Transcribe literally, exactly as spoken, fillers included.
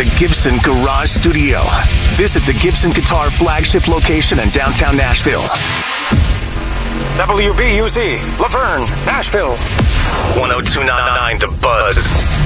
the Gibson Garage Studio. Visit the Gibson Guitar flagship location in downtown Nashville. W B U Z, Laverne, Nashville. one oh two point nine The Buzz.